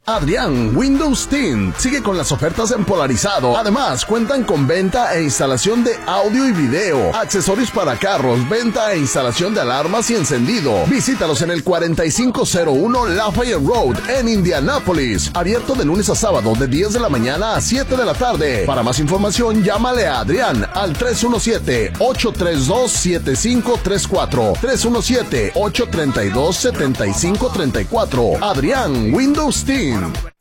Adrián Windows Tint sigue con las ofertas en polarizado. Además, cuentan con venta e instalación de audio y video, accesorios para carros, venta e instalación de alarmas y encendido. Visítalos en el 4501 Lafayette Road en Indianápolis. Abierto de lunes a sábado de 10 de la mañana a 7 de la tarde. Para más información, llámale a Adrián al 317-832-7534. 317-832-7534. Adrián Windows Tint.